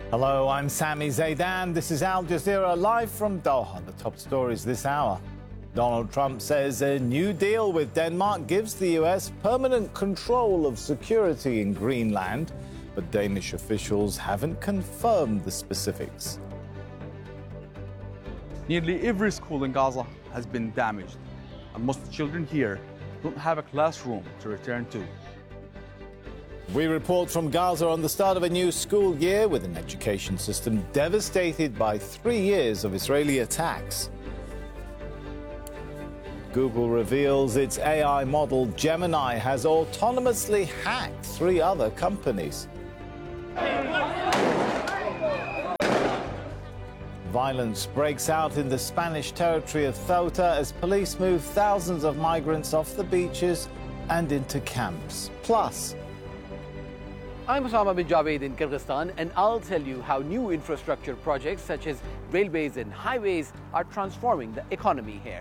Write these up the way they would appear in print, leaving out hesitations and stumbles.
Hello, I'm Sami Zaidan. This is Al Jazeera live from Doha. The top stories this hour. Donald Trump says a new deal with Denmark gives the US permanent control of security in Greenland, but Danish officials haven't confirmed the specifics. Nearly every school in Gaza has been damaged, and most children here don't have a classroom to return to. We report from Gaza on the start of a new school year with an education system devastated by 3 years of Israeli attacks. Google reveals its AI model Gemini has autonomously hacked 3 other companies. Violence breaks out in the Spanish territory of Ceuta as police move thousands of migrants off the beaches and into camps. Plus, I'm Osama bin Javed in Kyrgyzstan, and I'll tell you how new infrastructure projects such as railways and highways are transforming the economy here.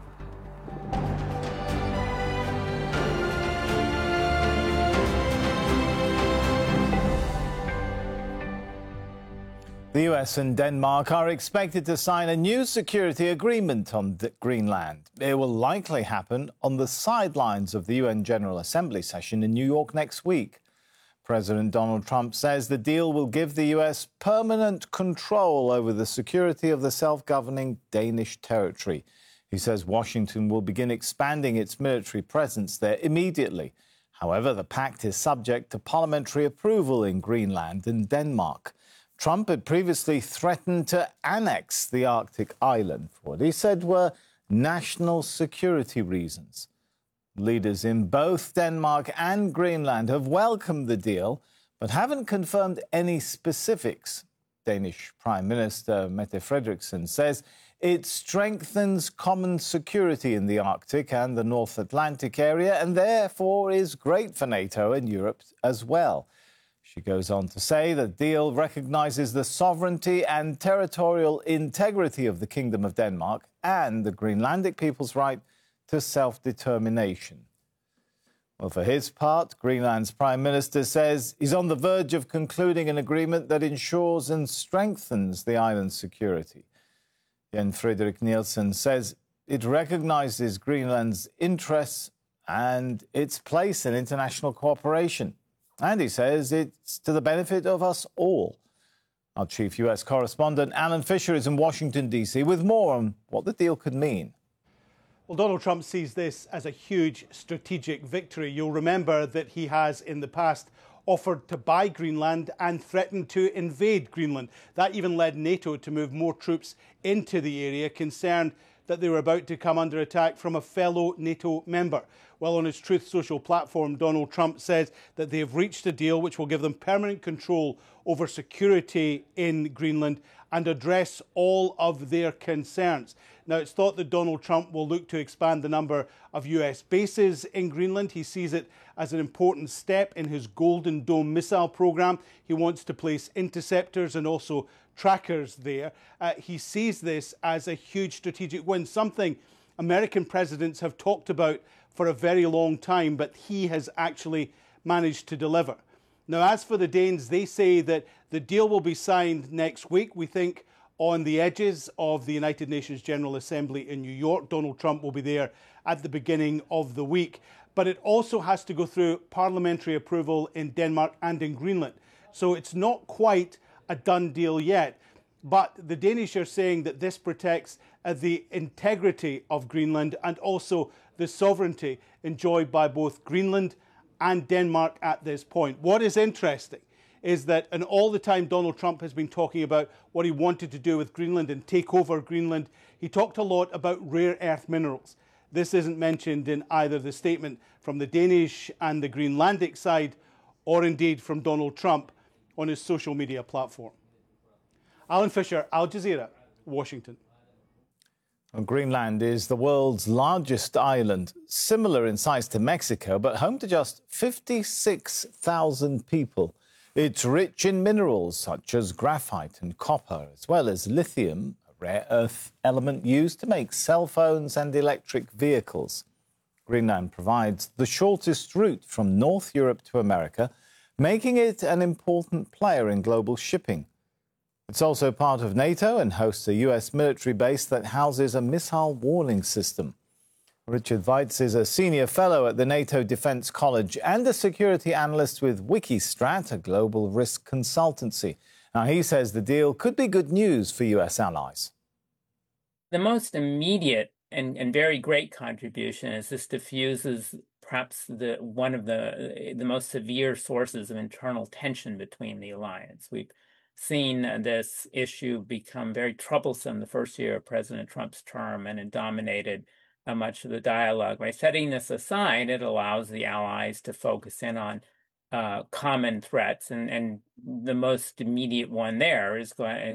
the US and Denmark are expected to sign a new security agreement on Greenland. It will likely happen on the sidelines of the UN General Assembly session in New York next week. President Donald Trump says the deal will give the US permanent control over the security of the self-governing Danish territory. He says Washington will begin expanding its military presence there immediately. However, the pact is subject to parliamentary approval in Greenland and Denmark. Trump had previously threatened to annex the Arctic island for what he said were national security reasons. Leaders in both Denmark and Greenland have welcomed the deal, but haven't confirmed any specifics. Danish Prime Minister Mette Frederiksen says it strengthens common security in the Arctic and the North Atlantic area, and therefore is great for NATO and Europe as well. She goes on to say the deal recognises the sovereignty and territorial integrity of the Kingdom of Denmark and the Greenlandic people's right to self-determination. Well, for his part, Greenland's Prime Minister says he's on the verge of concluding an agreement that ensures and strengthens the island's security. Jens Frederik Nielsen says it recognises Greenland's interests and its place in international cooperation. And he says it's to the benefit of us all. Our chief US correspondent, Alan Fisher, is in Washington, D.C. with more on what the deal could mean. Well, Donald Trump sees this as a huge strategic victory. You'll remember that he has in the past offered to buy Greenland and threatened to invade Greenland. That even led NATO to move more troops into the area, concerned that they were about to come under attack from a fellow NATO member. Well, on his Truth Social platform, Donald Trump says that they have reached a deal which will give them permanent control over security in Greenland and address all of their concerns. Now, it's thought that Donald Trump will look to expand the number of US bases in Greenland. He sees it as an important step in his Golden Dome missile program. He wants to place interceptors and also trackers there. He sees this as a huge strategic win, something American presidents have talked about for a very long time, but he has actually managed to deliver. Now, as for the Danes, they say that the deal will be signed next week. We think on the edges of the United Nations General Assembly in New York. Donald Trump will be there at the beginning of the week. But it also has to go through parliamentary approval in Denmark and in Greenland. So it's not quite a done deal yet. But the Danish are saying that this protects the integrity of Greenland and also the sovereignty enjoyed by both Greenland and Denmark at this point. What is interesting is that, and all the time Donald Trump has been talking about what he wanted to do with Greenland and take over Greenland, he talked a lot about rare earth minerals. This isn't mentioned in either the statement from the Danish and the Greenlandic side, or indeed from Donald Trump on his social media platform. Alan Fisher, Al Jazeera, Washington. Greenland is the world's largest island, similar in size to Mexico, but home to just 56,000 people. It's rich in minerals such as graphite and copper, as well as lithium, a rare earth element used to make cell phones and electric vehicles. Greenland provides the shortest route from North Europe to America, making it an important player in global shipping. It's also part of NATO and hosts a US military base that houses a missile warning system. Richard Weitz is a senior fellow at the NATO Defense College and a security analyst with Wikistrat, a global risk consultancy. Now, he says the deal could be good news for US allies. The most immediate and very great contribution is this diffuses perhaps one of the most severe sources of internal tension between the alliance. We've seen this issue become very troublesome the first year of President Trump's term, and it dominated much of the dialogue. By setting this aside, it allows the allies to focus in on common threats, and the most immediate one there is going